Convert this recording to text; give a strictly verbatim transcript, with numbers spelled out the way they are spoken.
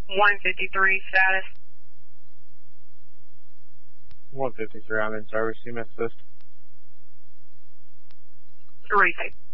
one fifty-three status. one fifty-three, I'm in service. You may assist. Three.